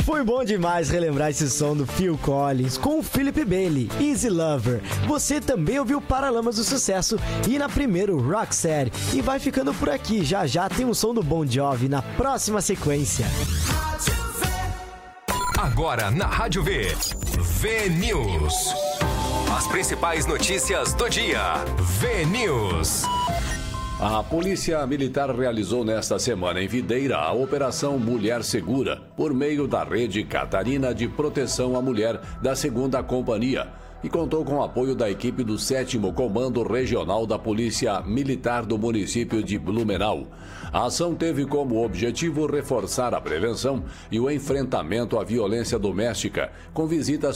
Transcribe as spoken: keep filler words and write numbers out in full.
Foi bom demais relembrar esse som do Phil Collins com o Philip Bailey, Easy Lover. Você também ouviu Paralamas do Sucesso e na primeira Roxette. E vai ficando por aqui, já já tem um som do Bon Jovi na próxima sequência. Agora na Rádio V, V News. As principais notícias do dia. V News. A Polícia Militar realizou nesta semana em Videira a Operação Mulher Segura, por meio da Rede Catarina de Proteção à Mulher da segunda Companhia, e contou com o apoio da equipe do sétimo Comando Regional da Polícia Militar do município de Blumenau. A ação teve como objetivo reforçar a prevenção e o enfrentamento à violência doméstica, com visitas